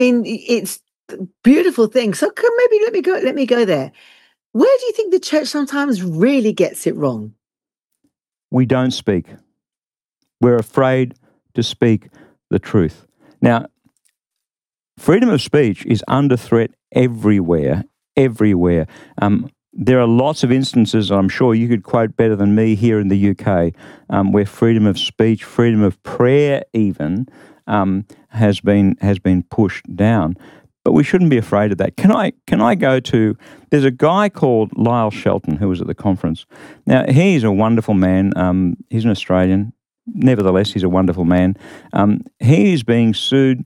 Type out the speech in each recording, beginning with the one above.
mean, it's a beautiful thing. So maybe let me go there. Where do you think the church sometimes really gets it wrong? We don't speak. We're afraid to speak the truth. Now, freedom of speech is under threat everywhere, everywhere. There are lots of instances, I'm sure you could quote better than me here in the UK, where freedom of speech, freedom of prayer even, has been pushed down. But we shouldn't be afraid of that. Can I go to, there's a guy called Lyle Shelton who was at the conference. Now, he's a wonderful man. He's an Australian. Nevertheless, he's a wonderful man. He's being sued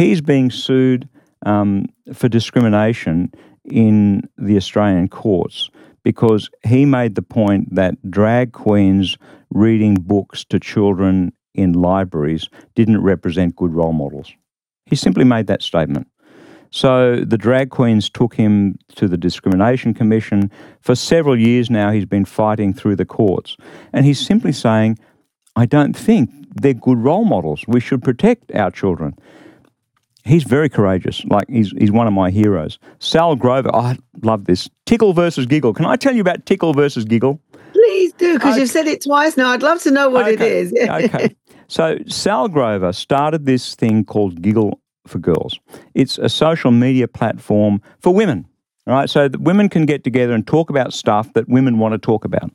for discrimination in the Australian courts because he made the point that drag queens reading books to children in libraries didn't represent good role models. He simply made that statement. So the drag queens took him to the Discrimination Commission. For several years now, he's been fighting through the courts. And he's simply saying, I don't think they're good role models. We should protect our children. He's very courageous. Like, he's one of my heroes. Sal Grover, I love this. Tickle versus Giggle. Can I tell you about Tickle versus Giggle? Please do, because you've said it twice now. I'd love to know what it is. Okay. So Sal Grover started this thing called Giggle for Girls. It's a social media platform for women, right? So that women can get together and talk about stuff that women want to talk about.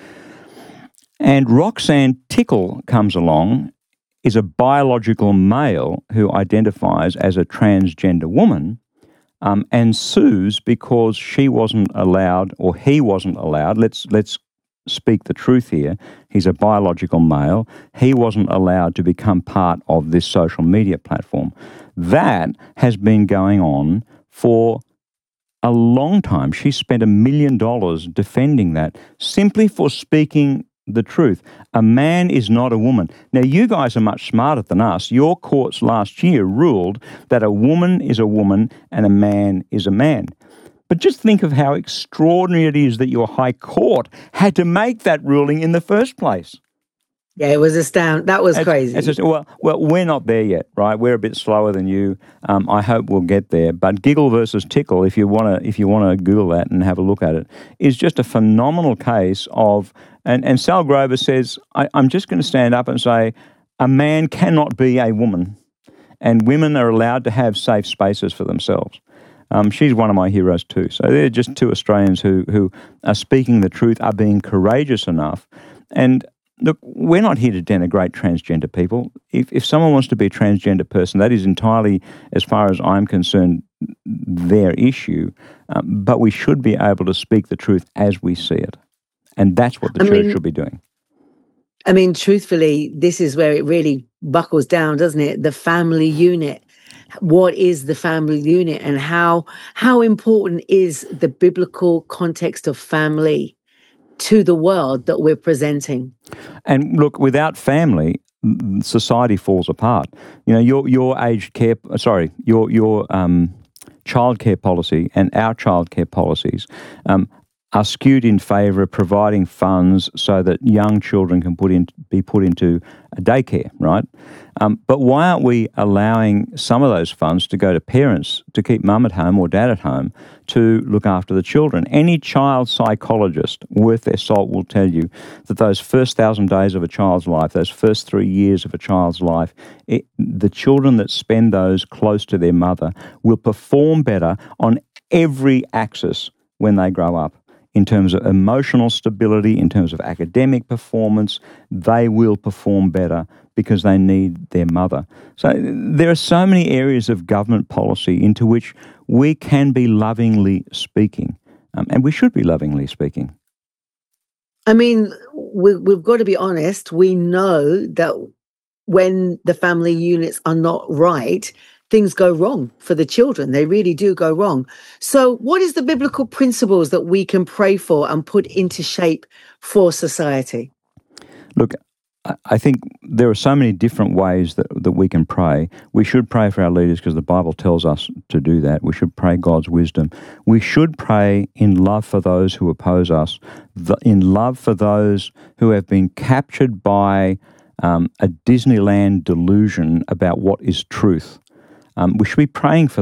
And Roxanne Tickle comes along, is a biological male who identifies as a transgender woman, and sues because she wasn't allowed, or he wasn't allowed. Let's speak the truth here. He's a biological male. He wasn't allowed to become part of this social media platform. That has been going on for a long time. She spent $1 million defending that simply for speaking the truth. A man is not a woman. Now, you guys are much smarter than us. Your courts last year ruled that a woman is a woman and a man is a man. But just think of how extraordinary it is that your High Court had to make that ruling in the first place. Yeah, it was astounding. That was crazy. Well, we're not there yet, right? We're a bit slower than you. I hope we'll get there. But Giggle versus Tickle, if you want to Google that and have a look at it, is just a phenomenal case of. And Sal Grover says, I'm just going to stand up and say, a man cannot be a woman, and women are allowed to have safe spaces for themselves. She's one of my heroes too. So they're just two Australians who are speaking the truth, are being courageous enough. And look, we're not here to denigrate transgender people. If someone wants to be a transgender person, that is entirely, as far as I'm concerned, their issue. But we should be able to speak the truth as we see it. And that's what the church should be doing. I mean, truthfully, this is where it really buckles down, doesn't it? The family unit. What is the family unit, and how important is the biblical context of family to the world that we're presenting? And look, without family, society falls apart. You know, your childcare policy and our childcare policies are skewed in favour of providing funds so that young children can be put into a daycare, right? But why aren't we allowing some of those funds to go to parents to keep mum at home or dad at home to look after the children? Any child psychologist worth their salt will tell you that those first 1,000 days of a child's life, those first 3 years of a child's life, the children that spend those close to their mother will perform better on every axis when they grow up. In terms of emotional stability, in terms of academic performance, they will perform better because they need their mother. So there are so many areas of government policy into which we can be lovingly speaking, and we should be lovingly speaking. I mean, we've got to be honest. We know that when the family units are not right, things go wrong for the children. They really do go wrong. So what is the biblical principles that we can pray for and put into shape for society? Look, I think there are so many different ways that we can pray. We should pray for our leaders because the Bible tells us to do that. We should pray God's wisdom. We should pray in love for those who oppose us, in love for those who have been captured by a Disneyland delusion about what is truth. We should be praying for